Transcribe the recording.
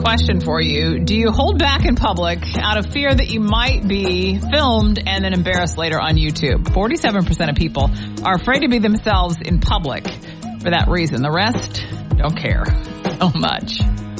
question for you. Do you hold back in public out of fear that you might be filmed and then embarrassed later on YouTube? 47% of people are afraid to be themselves in public for that reason. The rest don't care so much.